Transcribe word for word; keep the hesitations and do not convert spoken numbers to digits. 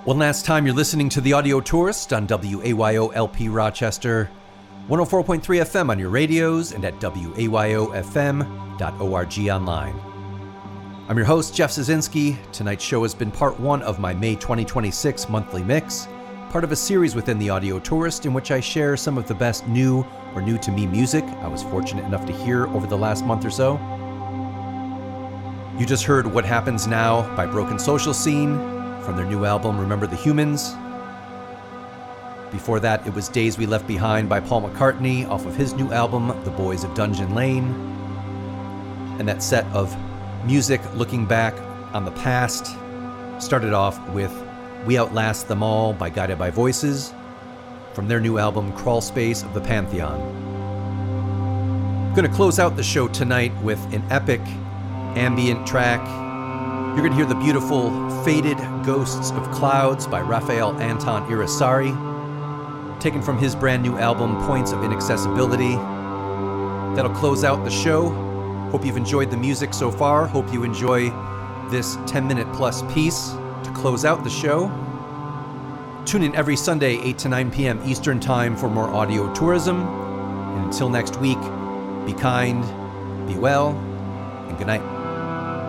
One last time, you're listening to The Audio Tourist on W A Y O L P Rochester, one oh four point three F M on your radios, and at W A Y O F M dot org online. I'm your host, Jeff Szynski. Tonight's show has been part one of my May twenty twenty-six monthly mix, part of a series within The Audio Tourist in which I share some of the best new or new-to-me music I was fortunate enough to hear over the last month or so. You just heard What Happens Now by Broken Social Scene from their new album, Remember the Humans. Before that, it was Days We Left Behind by Paul McCartney off of his new album, The Boys of Dungeon Lane. And that set of music looking back on the past started off with We Outlast Them All by Guided by Voices from their new album, Crawl Space of the Pantheon. I'm going to close out the show tonight with an epic ambient track. You're going to hear the beautiful Faded Ghosts of Clouds by Raphael Anton Irisari, taken from his brand new album, Points of Inaccessibility. That'll close out the show. Hope you've enjoyed the music so far. Hope you enjoy this ten minute plus piece to close out the show. Tune in every Sunday, eight to nine p.m. Eastern Time for more audio tourism. And until next week, be kind, be well, and good night.